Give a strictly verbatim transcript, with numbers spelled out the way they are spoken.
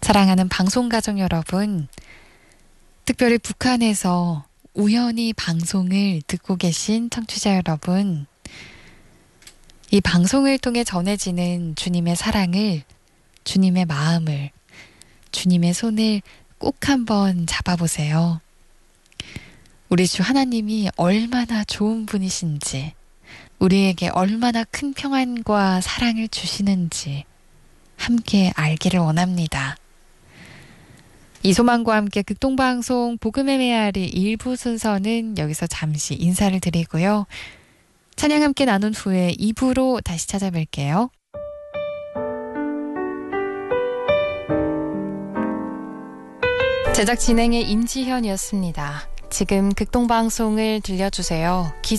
사랑하는 방송가족 여러분, 특별히 북한에서 우연히 방송을 듣고 계신 청취자 여러분, 이 방송을 통해 전해지는 주님의 사랑을, 주님의 마음을, 주님의 손을 꼭 한번 잡아보세요. 우리 주 하나님이 얼마나 좋은 분이신지, 우리에게 얼마나 큰 평안과 사랑을 주시는지 함께 알기를 원합니다. 이소망과 함께 극동방송 복음의 메아리 일 부 순서는 여기서 잠시 인사를 드리고요. 찬양 함께 나눈 후에 이 부로 다시 찾아뵐게요. 제작 진행의 임지현이었습니다. 지금 극동방송을 들려주세요.